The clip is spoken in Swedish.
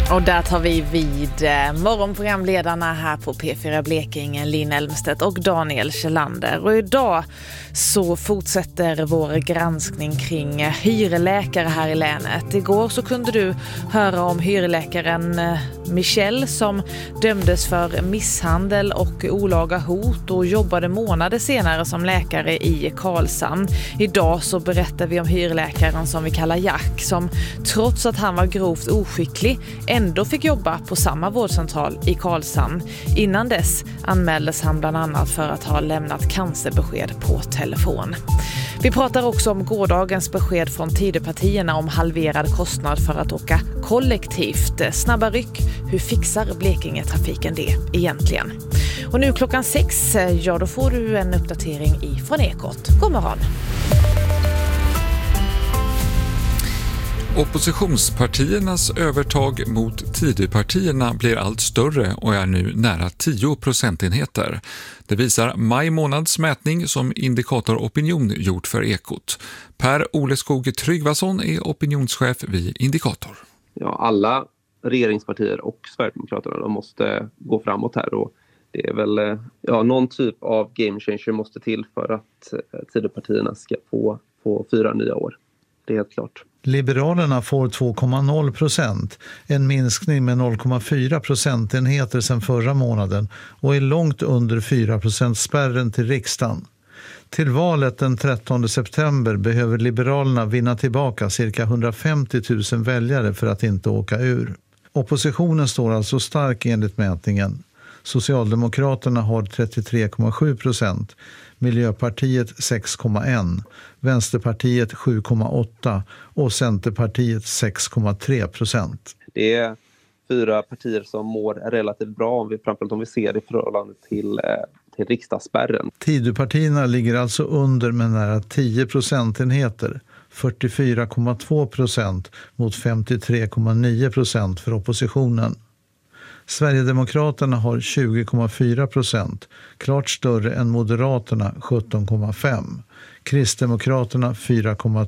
Och där tar vi vid morgonprogramledarna här på P4 Blekinge, Linn Elmstedt och Daniel Kjellander. Och idag så fortsätter vår granskning kring hyrläkare här i länet. Igår så kunde du höra om hyrläkaren Michelle som dömdes för misshandel och olaga hot och jobbade månader senare som läkare i Karlshamn. Idag så berättar vi om hyrläkaren som vi kallar Jack, som trots att han var grovt oskicklig ändå fick jobba på samma vårdcentral i Karlshamn. Innan dess anmäldes han bland annat för att ha lämnat cancerbesked på telefon. Vi pratar också om gårdagens besked från Tidöpartierna om halverad kostnad för att åka kollektivt. Snabba ryck, hur fixar Blekinge-trafiken det egentligen? Och nu 6, ja då får du en uppdatering från Ekot. God morgon! Oppositionspartiernas övertag mot Tidöpartierna blir allt större och är nu nära 10 procentenheter. Det visar maj månads mätning som Indikator Opinion gjort för Ekot. Per Oleskog Tryggvason är opinionschef vid Indikator. Ja, alla regeringspartier och Sverigedemokraterna de måste gå framåt här, och det är väl någon typ av game changer måste till för att Tidöpartierna ska få 4 nya år. Det är helt klart. Liberalerna får 2,0%, en minskning med 0,4 procentenheter sedan förra månaden och är långt under 4%-spärren till riksdagen. Till valet den 13 september behöver Liberalerna vinna tillbaka cirka 150 000 väljare för att inte åka ur. Oppositionen står alltså stark enligt mätningen. Socialdemokraterna har 33,7%, Miljöpartiet 6,1%, Vänsterpartiet 7,8% och Centerpartiet 6,3%. Det är 4 partier som mår relativt bra framförallt om vi ser i förhållande till riksdagsspärren. Tidöpartierna ligger alltså under med nära 10 procentenheter, 44,2% mot 53,9% för oppositionen. Sverigedemokraterna har 20,4%, klart större än Moderaterna 17,5%. Kristdemokraterna 4,2%